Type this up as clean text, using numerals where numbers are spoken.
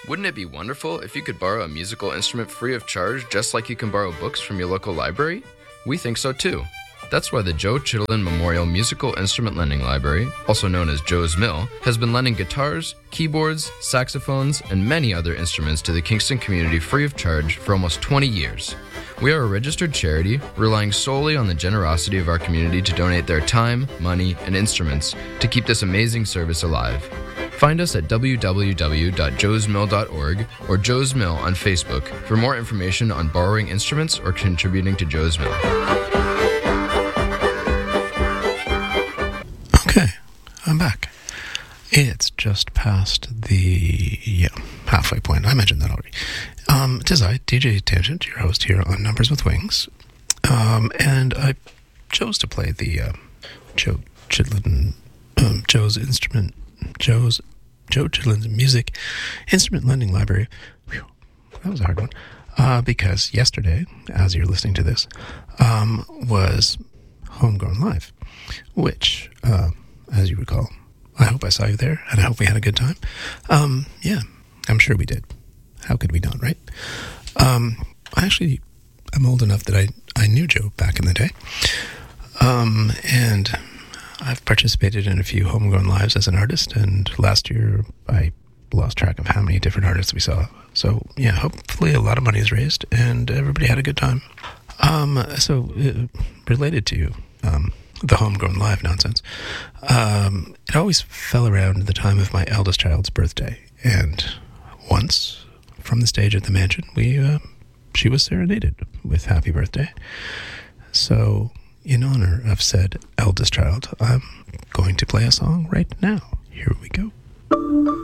Wouldn't it be wonderful if you could borrow a musical instrument free of charge just like you can borrow books from your local library? We think so too. That's why the Joe Chittenden Memorial Musical Instrument Lending Library, also known as Joe's Mill, has been lending guitars, keyboards, saxophones, and many other instruments to the Kingston community free of charge for almost 20 years. We are a registered charity, relying solely on the generosity of our community to donate their time, money, and instruments to keep this amazing service alive. Find us at www.joesmill.org or Joe's Mill on Facebook for more information on borrowing instruments or contributing to Joe's Mill. Okay, I'm back. It's just past the halfway point. I mentioned that already. It is I, DJ Tangent, your host here on Numbers with Wings. And I chose to play the Joe Chittenden, Joe Chittenden's Music Instrument Lending Library. Whew, that was a hard one. Because yesterday, as you're listening to this, was Homegrown Live, which, as you recall, I hope I saw you there, and I hope we had a good time. Yeah, I'm sure we did. How could we not, right? I'm old enough that I knew Joe back in the day. And I've participated in a few Homegrown Lives as an artist, and last year I lost track of how many different artists we saw. So, yeah, hopefully a lot of money is raised, and everybody had a good time. Related to the Homegrown Live nonsense, it always fell around the time of my eldest child's birthday, and once, from the stage at the mansion, she was serenaded with Happy Birthday. So, in honor of said eldest child, I'm going to play a song right now. Here we go.